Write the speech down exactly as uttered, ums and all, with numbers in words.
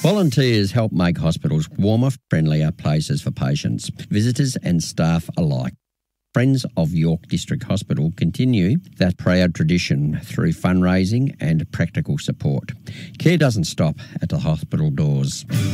Volunteers help make hospitals warmer, friendlier places for patients, visitors and staff alike. Friends of York District Hospital continue that proud tradition through fundraising and practical support. Care doesn't stop at the hospital doors.